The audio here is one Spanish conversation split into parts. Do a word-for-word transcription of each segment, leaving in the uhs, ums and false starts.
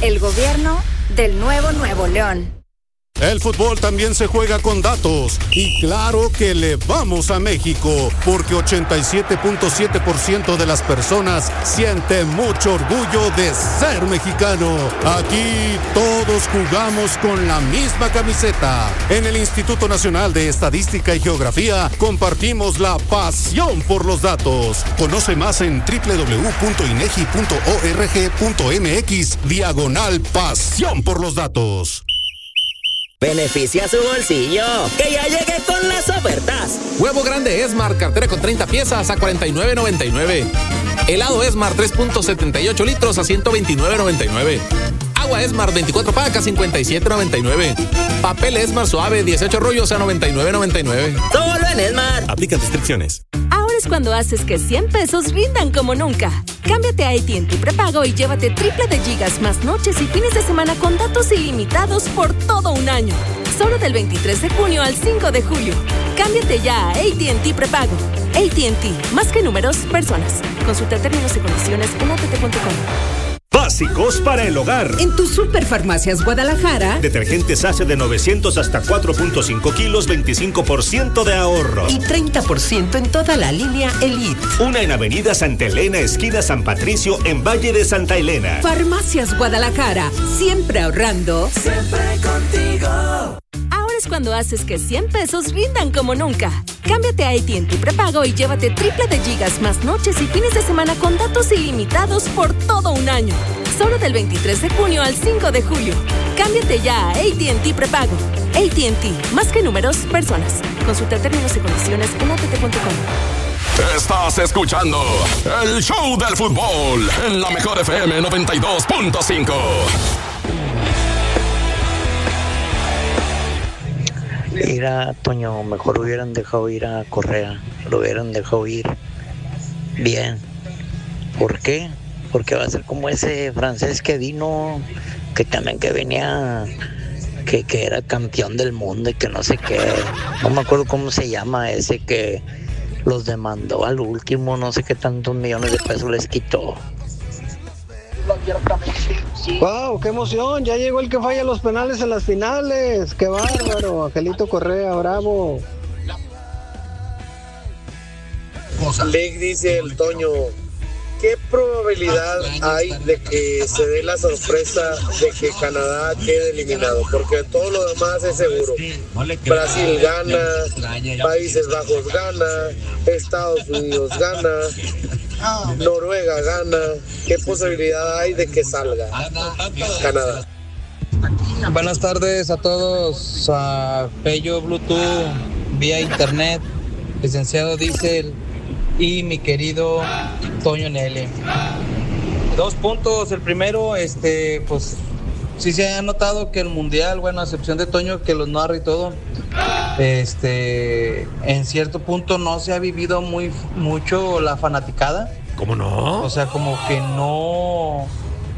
El gobierno del nuevo Nuevo León. El fútbol también se juega con datos y claro que le vamos a México porque ochenta y siete punto siete por ciento de las personas siente mucho orgullo de ser mexicano. Aquí todos jugamos con la misma camiseta. En el Instituto Nacional de Estadística y Geografía compartimos la pasión por los datos. Conoce más en doble u doble u doble u punto inegi punto org punto mx diagonal pasión por los datos. Beneficia su bolsillo, que ya llegué con las ofertas. Huevo grande Esmar, cartera con treinta piezas a cuarenta y nueve noventa y nueve. Helado Esmar tres punto setenta y ocho litros a ciento veintinueve noventa y nueve. Agua Esmar veinticuatro pacas cincuenta y siete noventa y nueve. Papel Esmar suave dieciocho rollos a noventa y nueve noventa y nueve. Solo en Esmar. Aplican restricciones. Ahora es cuando haces que cien pesos rindan como nunca. Cámbiate a A T and T prepago y llévate triple de gigas más noches y fines de semana con datos ilimitados por todo un año. Solo del veintitrés de junio al cinco de julio. Cámbiate ya a A T and T prepago. A T and T, más que números, personas. Consulta términos y condiciones en a t t punto com. Básicos para el hogar. En tu Superfarmacias Guadalajara. Detergentes Ace de novecientos hasta cuatro punto cinco kilos, veinticinco por ciento de ahorro. Y treinta por ciento en toda la línea Elite. Una en Avenida Santa Elena, esquina San Patricio, en Valle de Santa Elena. Farmacias Guadalajara. Siempre ahorrando. Siempre contigo. Ahora es cuando haces que cien pesos rindan como nunca. Cámbiate a A T and T prepago y llévate triple de gigas más noches y fines de semana con datos ilimitados por todo un año. Solo del veintitrés de junio al cinco de julio. Cámbiate ya a A T and T prepago. A T and T, más que números, personas. Consulta términos y condiciones en a t t punto com. Estás escuchando el show del fútbol en la mejor F M noventa y dos punto cinco. Mira, Toño, mejor hubieran dejado ir a Correa, lo hubieran dejado ir bien. ¿Por qué? Porque va a ser como ese francés que vino, que también que venía, que, que era campeón del mundo y que no sé qué, no me acuerdo cómo se llama ese que los demandó al último, no sé qué tantos millones de pesos les quitó. ¡Wow! ¡Qué emoción! Ya llegó el que falla los penales en las finales. ¡Qué bárbaro! Angelito Correa, bravo. Lick dice el Toño, ¿qué probabilidad hay de que se dé la sorpresa de que Canadá quede eliminado? Porque todo lo demás es seguro. Brasil gana, Países Bajos gana, Estados Unidos gana, Noruega gana. ¿Qué posibilidad hay de que salga Canadá? Buenas tardes a todos. A Pello Bluetooth vía internet, licenciado Diesel y mi querido Toño Nelly. Dos puntos. El primero, este, pues sí se ha notado que el mundial, bueno, a excepción de Toño que los narra y todo, este, en cierto punto no se ha vivido muy mucho la fanaticada. ¿Cómo no? O sea, como que no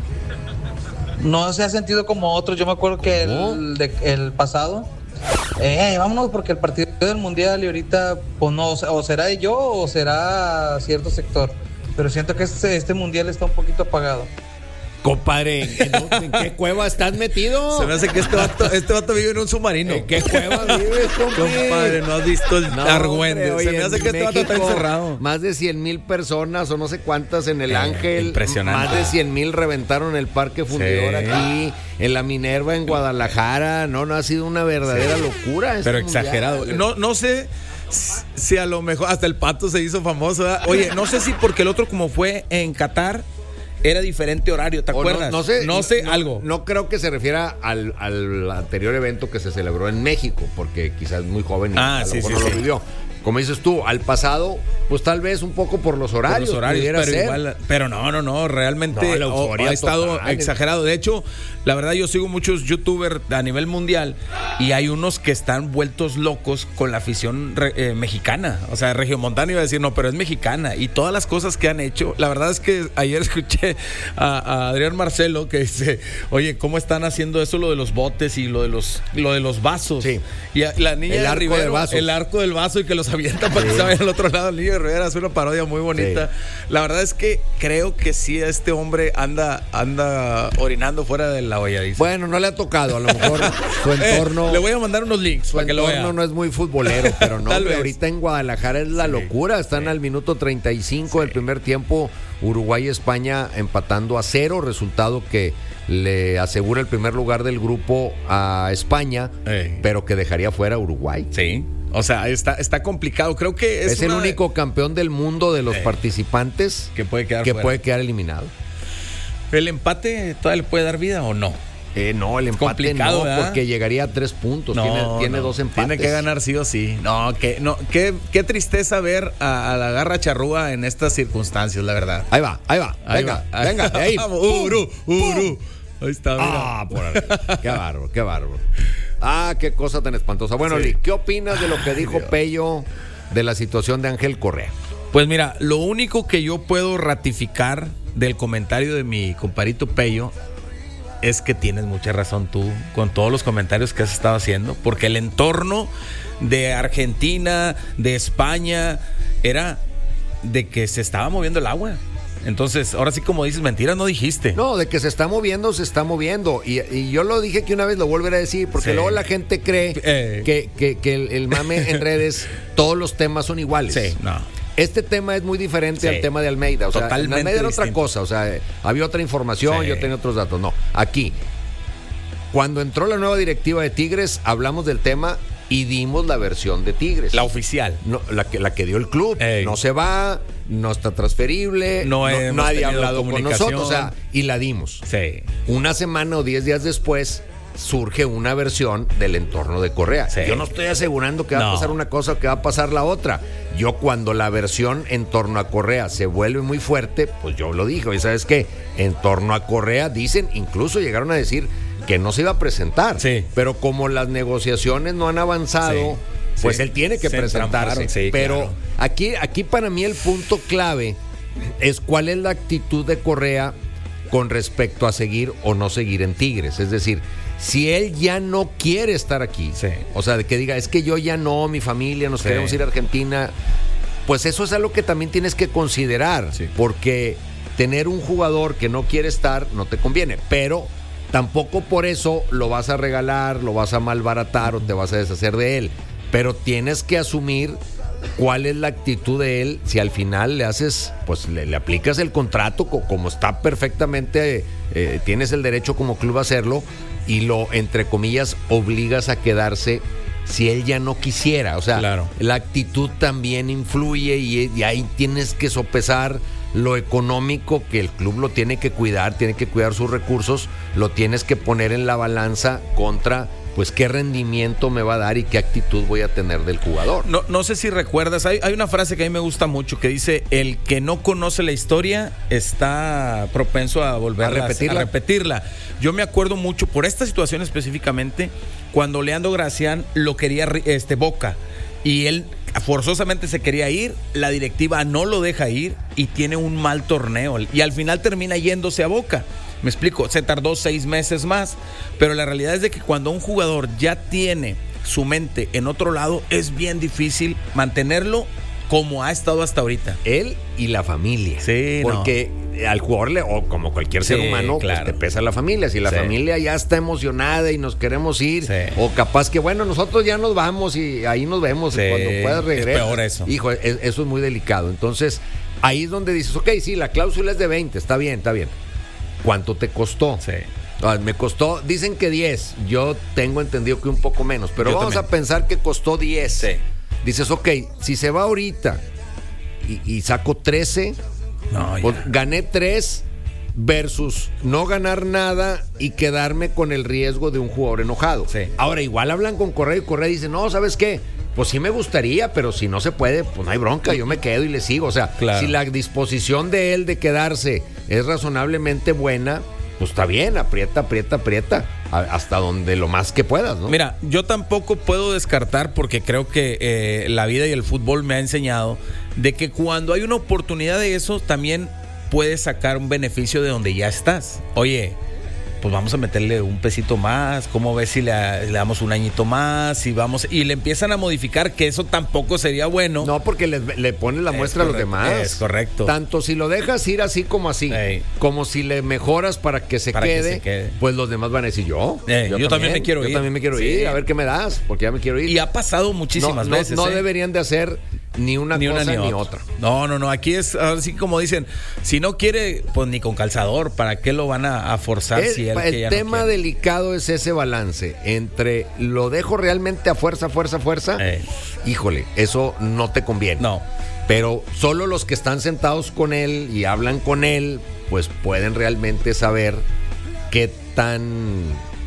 no se ha sentido como otros. Yo me acuerdo que el, de, el pasado, eh, vámonos porque el partido del mundial y ahorita, pues no, o será yo o será cierto sector. Pero siento que este, este mundial está un poquito apagado. Compadre, ¿en, ¿en qué cueva estás metido? Se me hace que este vato, este vato vive en un submarino. ¿En qué cueva vives, compadre? Compadre, no has visto el no, argüende. Hombre, Se me hace que este vato está encerrado. Más de cien mil personas o no sé cuántas en el eh, Ángel. Impresionante. Más de cien mil reventaron el Parque Fundidor sí. aquí, en la Minerva, en Guadalajara. No, no ha sido una verdadera sí. locura. Este Pero mundial. Exagerado. No, no sé si a lo mejor hasta el Pato se hizo famoso, ¿verdad? Oye, no sé si porque el otro como fue en Qatar era diferente horario, ¿te acuerdas? No, no sé, no sé no, algo. No creo que se refiera al, al anterior evento que se celebró en México, porque quizás muy joven y ah, a lo sí, mejor sí, no sí. lo vivió. Como dices tú, al pasado, pues tal vez un poco por los horarios. Por los horarios, pero ser. igual. Pero no, no, no, realmente no, oh, ha estado total. exagerado. De hecho, la verdad, yo sigo muchos youtubers a nivel mundial y hay unos que están vueltos locos con la afición re, eh, mexicana. O sea, regiomontana iba a decir, no, pero es mexicana. Y todas las cosas que han hecho. La verdad es que ayer escuché a, a Adrián Marcelo que dice, oye, ¿cómo están haciendo eso lo de los botes y lo de los, lo de los vasos? Sí. Y a, la niña el de arco Rivero, del vaso. el arco del vaso y que los avienta para sí. que se vaya al otro lado. El Niño de Rivera hace una parodia muy bonita. Sí. La verdad es que creo que sí, este hombre anda, anda orinando fuera de la olla. Dice. Bueno, no le ha tocado, a lo mejor su entorno. Eh, le voy a mandar unos links para que lo vea. Su entorno no es muy futbolero, pero no, hombre, ahorita en Guadalajara es la sí. locura. Están sí. al minuto treinta y cinco sí. del primer tiempo. Uruguay y España empatando a cero, resultado que le asegura el primer lugar del grupo a España, Ey. pero que dejaría fuera a Uruguay. Sí, o sea, está, está complicado. Creo que es, es el único de... campeón del mundo de los Ey. participantes que puede quedar que fuera. puede quedar eliminado. ¿El empate todavía le puede dar vida o no? Eh, no, el empate no, ¿verdad? Porque llegaría a tres puntos. No, tiene tiene no. dos empates. Tiene que ganar sí o sí. No, que, no qué, qué tristeza ver a, a la Garra Charrúa en estas circunstancias, la verdad. Ahí va, ahí va. Ahí venga, va. venga. Ahí. Uru, uru. Ahí está, mira. Ah, por arriba. Qué bárbaro, qué bárbaro. Ah, qué cosa tan espantosa. Bueno, sí. Lee, ¿qué opinas de lo que dijo Dios. Pello de la situación de Ángel Correa? Pues mira, lo único que yo puedo ratificar del comentario de mi comparito Pello es que tienes mucha razón tú con todos los comentarios que has estado haciendo, porque el entorno de Argentina, de España, era de que se estaba moviendo el agua. Entonces, ahora sí, como dices, mentiras no dijiste. No, de que se está moviendo, se está moviendo. Y, y yo lo dije que una vez, lo volveré a decir, porque sí. luego la gente cree eh. que, que, que el, el mame en redes, todos los temas son iguales. Sí, no. Este tema es muy diferente sí. al tema de Almeida. O sea, Totalmente en Almeida era otra distinto. cosa. O sea, había otra información, sí. yo tenía otros datos. No, aquí, cuando entró la nueva directiva de Tigres, hablamos del tema y dimos la versión de Tigres. La oficial. No, la, que, la que dio el club. Ey. No se va, no está transferible, no, no nadie ha hablado con nosotros. O sea, y la dimos. Sí. Una semana o diez días después surge una versión del entorno de Correa. Sí. Yo no estoy asegurando que va no. a pasar una cosa o que va a pasar la otra. Yo cuando la versión en torno a Correa se vuelve muy fuerte, pues yo lo dije. ¿Y sabes qué? En torno a Correa dicen, incluso llegaron a decir que no se iba a presentar. Sí. Pero como las negociaciones no han avanzado, sí. pues sí. él tiene que se presentarse. Sí, pero claro. aquí, aquí para mí el punto clave es cuál es la actitud de Correa con respecto a seguir o no seguir en Tigres. Es decir, si él ya no quiere estar aquí, sí. o sea, de que diga, es que yo ya no, mi familia, nos sí. queremos ir a Argentina, pues eso es algo que también tienes que considerar, sí. porque tener un jugador que no quiere estar no te conviene, pero tampoco por eso lo vas a regalar, lo vas a malbaratar o te vas a deshacer de él, pero tienes que asumir cuál es la actitud de él. Si al final le haces, pues le, le aplicas el contrato como está perfectamente, eh, tienes el derecho como club a hacerlo, y lo, entre comillas, obligas a quedarse si él ya no quisiera. O sea, claro. la actitud también influye y, y ahí tienes que sopesar lo económico, que el club lo tiene que cuidar, tiene que cuidar sus recursos, lo tienes que poner en la balanza contra, pues, qué rendimiento me va a dar y qué actitud voy a tener del jugador. No, no sé si recuerdas, hay, hay una frase que a mí me gusta mucho que dice, el que no conoce la historia está propenso a volver a repetirla. a repetirla. Yo me acuerdo mucho, por esta situación específicamente, cuando Leandro Gracián lo quería este, Boca, y él forzosamente se quería ir, la directiva no lo deja ir y tiene un mal torneo, y al final termina yéndose a Boca. Me explico, se tardó seis meses más, pero la realidad es de que cuando un jugador ya tiene su mente en otro lado, es bien difícil mantenerlo como ha estado hasta ahorita. Él y la familia. Sí, porque no. al jugador, le, o como cualquier ser sí, humano, claro. pues te pesa la familia. Si la sí. familia ya está emocionada y nos queremos ir, sí. o capaz que, bueno, nosotros ya nos vamos y ahí nos vemos sí. cuando puedas regresar. Es peor eso. Hijo, es, eso es muy delicado. Entonces, ahí es donde dices, ok, sí, la cláusula es de veinte, está bien, está bien. ¿Cuánto te costó? Sí. Ah, me costó, dicen que diez, yo tengo entendido que un poco menos, pero yo vamos también. a pensar que costó diez. Sí. Dices, ok, si se va ahorita y, y saco trece, no, pues gané tres versus no ganar nada y quedarme con el riesgo de un jugador enojado. Sí. Ahora, igual hablan con Correa y Correa dice, no, ¿sabes qué? Pues sí me gustaría, pero si no se puede, pues no hay bronca, yo me quedo y le sigo. O sea, claro. si la disposición de él de quedarse es razonablemente buena, pues está bien, aprieta, aprieta, aprieta, hasta donde lo más que puedas, ¿no? Mira, yo tampoco puedo descartar, porque creo que eh, la vida y el fútbol me ha enseñado, de que cuando hay una oportunidad de eso, también puedes sacar un beneficio de donde ya estás. Oye, pues vamos a meterle un pesito más, ¿cómo ves si le, le damos un añito más? Si vamos, y le empiezan a modificar, que eso tampoco sería bueno. No, porque le, le pones la muestra a los demás. Es correcto. Tanto si lo dejas ir así como así, Ey. como si le mejoras para que se, para quede, que se quede, pues los demás van a decir yo. Ey, yo, yo también, también me quiero yo ir. Yo también me quiero sí. ir, a ver qué me das, porque ya me quiero ir. Y ha pasado muchísimas no, veces. No, no ¿eh? deberían de hacer ni una ni cosa una, ni, ni otra. otra. No, no, no. Aquí es así como dicen, si no quiere, pues ni con calzador, ¿para qué lo van a, a forzar el, si él El que ya tema no quiere? delicado es ese balance entre lo dejo realmente a fuerza, fuerza, fuerza. Eh. Híjole, eso no te conviene. No. Pero solo los que están sentados con él y hablan con él, pues pueden realmente saber qué tan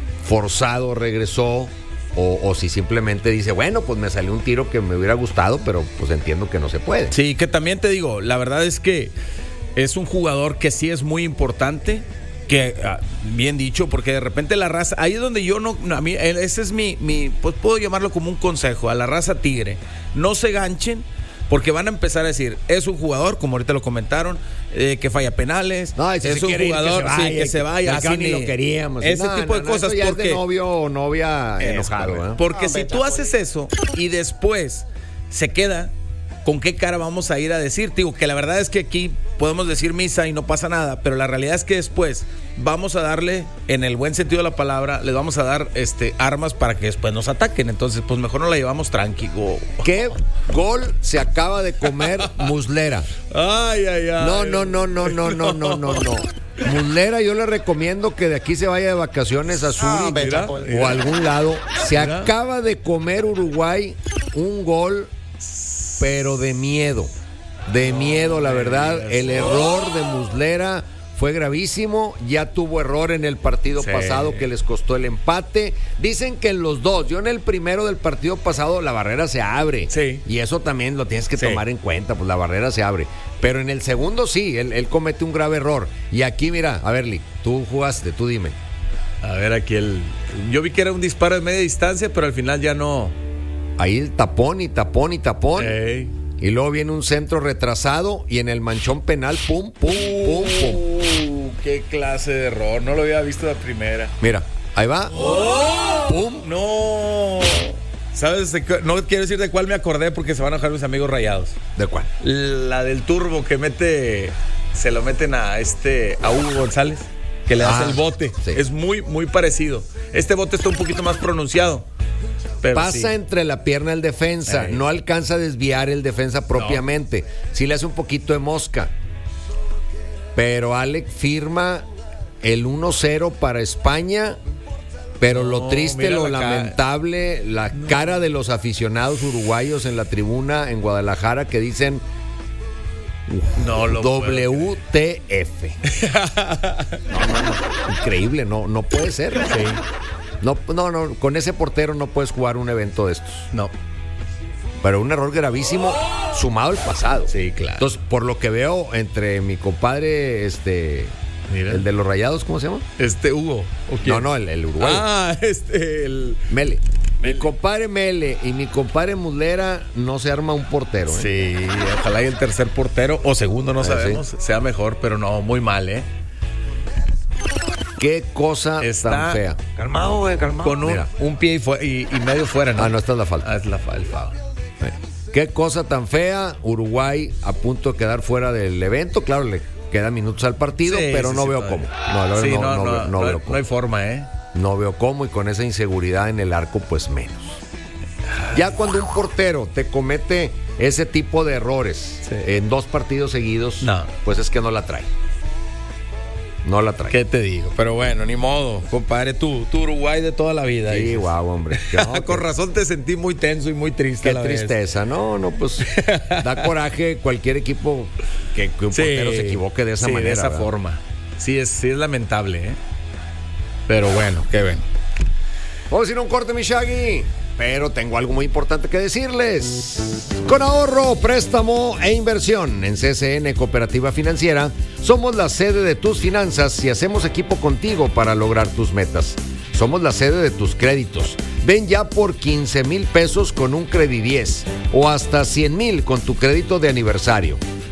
forzado regresó. O, o si simplemente dice, bueno, pues me salió un tiro que me hubiera gustado, pero pues entiendo que no se puede. Sí, que también te digo, la verdad es que es un jugador que sí es muy importante, que bien dicho, porque de repente la raza, ahí es donde yo no, no a mí, ese es mi, mi, pues puedo llamarlo como un consejo a la raza tigre, no se ganchen. Porque van a empezar a decir, es un jugador, como ahorita lo comentaron, eh, que falla penales, no, si es un jugador ir, que se vaya, sí, que, que se vaya, así ni lo queríamos. Ese no, tipo no, de no, cosas. Eso ya porque es de novio o novia es enojado. ¿eh? Porque no, si tú haces eso y después se queda, ¿con qué cara vamos a ir a decir? Digo, que la verdad es que aquí podemos decir misa y no pasa nada, pero la realidad es que después vamos a darle, en el buen sentido de la palabra, les vamos a dar este armas para que después nos ataquen. Entonces, pues mejor nos la llevamos tranquilo. ¿Qué gol se acaba de comer Muslera? Ay, ay, ay. No, no, no, no, no, no, no, no, no. Muslera, yo le recomiendo que de aquí se vaya de vacaciones a Zurich ah, o a algún lado. Se mira. acaba de comer Uruguay un gol, pero de miedo. De miedo, la verdad. El error de Muslera fue gravísimo. Ya tuvo error en el partido sí. pasado que les costó el empate. Dicen que en los dos. Yo en el primero del partido pasado la barrera se abre. Sí. Y eso también lo tienes que sí. tomar en cuenta. Pues la barrera se abre. Pero en el segundo sí, él, él comete un grave error. Y aquí, mira, a ver, Lee, tú jugaste, tú dime. A ver, aquí el... Yo vi que era un disparo de media distancia, pero al final ya no... Ahí el tapón y tapón y tapón. Ey. Y luego viene un centro retrasado y en el manchón penal, pum, pum, pum, pum. Uh, qué clase de error. No lo había visto de primera. Mira, ahí va. Oh, pum. No. ¿Sabes? No quiero decir de cuál me acordé porque se van a enojar mis amigos rayados. ¿De cuál? La del turbo que mete, se lo meten a este, a Hugo González, que le hace ah, el bote. Sí. Es muy, muy parecido. Este bote está un poquito más pronunciado. Pero pasa sí. entre la pierna el defensa, Ay. no alcanza a desviar el defensa propiamente. No. Sí le hace un poquito de mosca. Pero Alec firma el uno cero para España. Pero no, lo triste, lo la lamentable, cara. la no. cara de los aficionados uruguayos en la tribuna en Guadalajara que dicen no, lo W T F. no, no, no, increíble, no, no puede ser. Sí. No, no, no, con ese portero no puedes jugar un evento de estos. No. Pero un error gravísimo sumado al pasado. Sí, claro. Entonces, por lo que veo entre mi compadre, este, Mira. el de los Rayados, ¿cómo se llama? Este, Hugo. ¿O quién? No, no, el, el uruguayo. Ah, este, el... Mele. Mele. Mi compadre Mele y mi compadre Muslera no se arma un portero. ¿eh? Sí, ojalá y el tercer portero o segundo, no sabemos, sí. sea mejor, pero no, muy mal, ¿eh? Qué cosa Está tan fea. Calmado, güey, calmado. Con un, un pie y, fu- y, y medio fuera, ¿no? Ah, no, esta es la falta. Ah, es la falta. Qué cosa tan fea. Uruguay a punto de quedar fuera del evento. Claro, le quedan minutos al partido, sí, pero sí, no sí, veo cómo. No, no, sí, no, no, no, no, no, no, veo no, cómo. no hay forma, ¿eh? No veo cómo y con esa inseguridad en el arco, pues menos. Ya cuando un portero te comete ese tipo de errores sí. en dos partidos seguidos, no. pues es que no la trae. No la trae. ¿Qué te digo? Pero bueno, ni modo, compadre, tú, tú Uruguay de toda la vida. Sí, guau, wow, hombre. No, Con que... razón te sentí muy tenso y muy triste. Qué a la tristeza. Vez. No, no, pues da coraje cualquier equipo que, que un sí, portero se equivoque de esa sí, manera. de esa ¿verdad? forma. Sí es, sí es lamentable, ¿eh? Pero bueno, qué ven. Vamos a ir a un corte, mi Shaggy. Pero tengo algo muy importante que decirles. Con ahorro, préstamo e inversión en C S N Cooperativa Financiera, somos la sede de tus finanzas y hacemos equipo contigo para lograr tus metas. Somos la sede de tus créditos. Ven ya por quince mil pesos con un Credidiez o hasta cien mil con tu crédito de aniversario.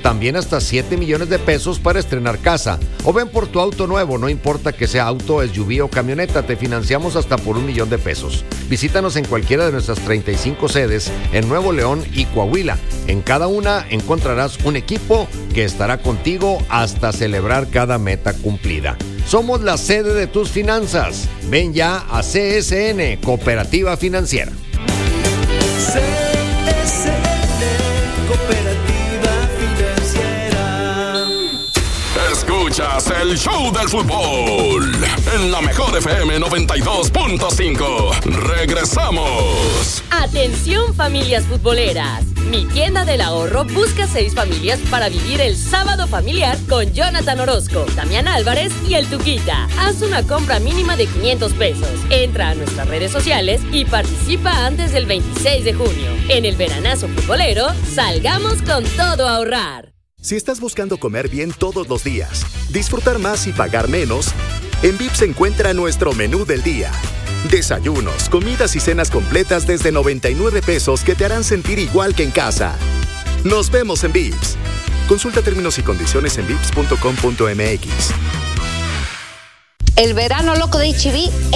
también hasta siete millones de pesos para estrenar casa. O ven por tu auto nuevo, no importa que sea auto, S U V o camioneta, te financiamos hasta por un millón de pesos. Visítanos en cualquiera de nuestras treinta y cinco sedes en Nuevo León y Coahuila. En cada una encontrarás un equipo que estará contigo hasta celebrar cada meta cumplida. Somos la sede de tus finanzas. Ven ya a C S N, Cooperativa Financiera. C S N, Cooperativa Financiera. Escuchas el show del fútbol en la mejor F M noventa y dos punto cinco. Regresamos. Atención, familias futboleras. Mi tienda del ahorro busca seis familias para vivir el sábado familiar con Jonathan Orozco, Damián Álvarez y el Tuquita. Haz una compra mínima de quinientos pesos. Entra a nuestras redes sociales y participa antes del veintiséis de junio. En el veranazo futbolero, salgamos con todo a ahorrar. Si estás buscando comer bien todos los días, disfrutar más y pagar menos, en Vips encuentra nuestro menú del día. Desayunos, comidas y cenas completas desde noventa y nueve pesos que te harán sentir igual que en casa. Nos vemos en Vips. Consulta términos y condiciones en vips punto com punto m x. El verano loco de H E B